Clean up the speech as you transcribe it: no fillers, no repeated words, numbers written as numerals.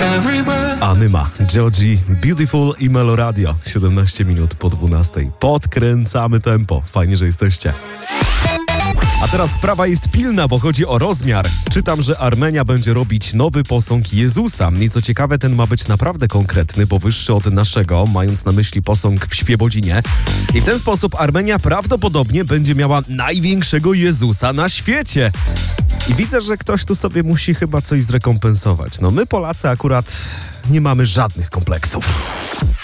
Anyma, Joji, Beautiful i Meloradio. 17 minut po 12. Podkręcamy tempo. Fajnie, że jesteście. A teraz sprawa jest pilna, bo chodzi o rozmiar. Czytam, że Armenia będzie robić nowy posąg Jezusa. I co ciekawe, ten ma być naprawdę konkretny, bo wyższy od naszego, mając na myśli posąg w Świebodzinie. I w ten sposób Armenia prawdopodobnie będzie miała największego Jezusa na świecie. I widzę, że ktoś tu sobie musi chyba coś zrekompensować. No my Polacy akurat nie mamy żadnych kompleksów.